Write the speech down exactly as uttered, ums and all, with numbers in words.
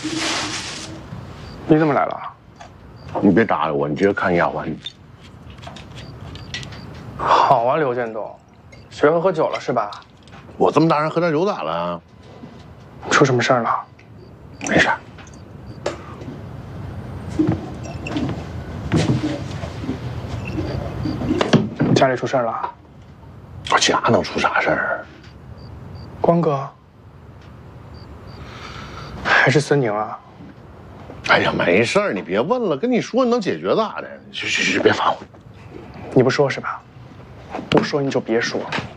你怎么来了？ 你别搭理我，你接着看丫鬟。 好啊，刘建东，学会喝酒了是吧？ 我这么大人喝点酒咋了？ 出什么事儿了？ 没事。 家里出事儿了？ 我家能出啥事儿？ 光哥，还是孙宁啊？ 哎呀，没事儿，你别问了，跟你说你能解决咋的？去去去，别烦我。 你不说是吧？不说你就别说。